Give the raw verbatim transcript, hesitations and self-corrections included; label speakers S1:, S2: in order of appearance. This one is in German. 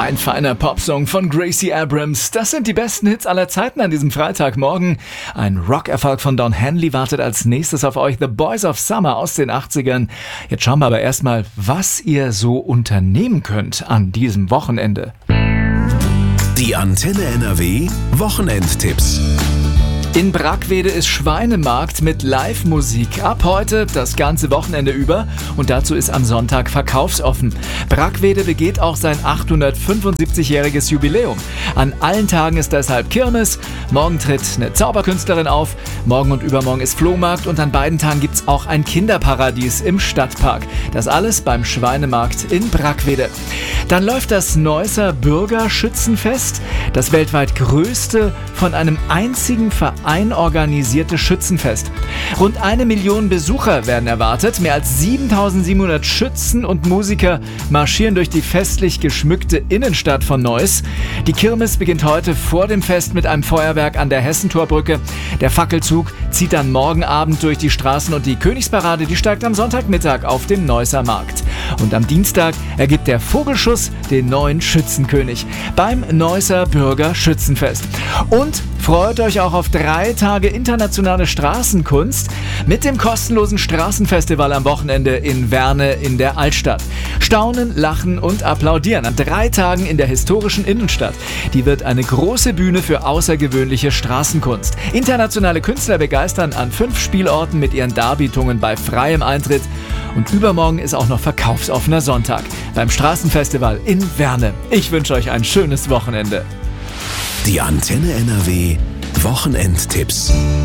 S1: Ein feiner Popsong von Gracie Abrams. Das sind die besten Hits aller Zeiten an diesem Freitagmorgen. Ein Rockerfolg von Don Henley wartet als nächstes auf euch. The Boys of Summer aus den achtzigern. Jetzt schauen wir aber erstmal, was ihr so unternehmen könnt an diesem Wochenende.
S2: Die Antenne N R W Wochenendtipps.
S1: In Brackwede ist Schweinemarkt mit Live-Musik. Ab heute das ganze Wochenende über und dazu ist am Sonntag verkaufsoffen. Brackwede begeht auch sein achthundertfünfundsiebzigjähriges Jubiläum. An allen Tagen ist deshalb Kirmes. Morgen tritt eine Zauberkünstlerin auf. Morgen und übermorgen ist Flohmarkt und an beiden Tagen gibt's auch ein Kinderparadies im Stadtpark. Das alles beim Schweinemarkt in Brackwede. Dann läuft das Neusser Bürgerschützenfest, das weltweit größte von einem einzigen Verein organisierte Schützenfest. Rund eine Million Besucher werden erwartet. Mehr als siebentausendsiebenhundert Schützen und Musiker marschieren durch die festlich geschmückte Innenstadt von Neuss. Die Kirmes beginnt heute vor dem Fest mit einem Feuerwerk an der Hessentorbrücke. Der Fackelzug zieht dann morgen Abend durch die Straßen und die Königsparade, die steigt am Sonntagmittag auf dem Neusser Markt. Und am Dienstag ergibt der Vogelschuss den neuen Schützenkönig beim Neusser Bürgerschützenfest. Und freut euch auch auf drei Tage internationale Straßenkunst mit dem kostenlosen Straßenfestival am Wochenende in Werne in der Altstadt. Staunen, lachen und applaudieren an drei Tagen in der historischen Innenstadt. Die wird eine große Bühne für außergewöhnliche Straßenkunst. Internationale Künstler begeistern an fünf Spielorten mit ihren Darbietungen bei freiem Eintritt. Und übermorgen ist auch noch verkaufsoffener Sonntag beim Straßenfestival in Werne. Ich wünsche euch ein schönes Wochenende.
S2: Die Antenne N R W Wochenendtipps.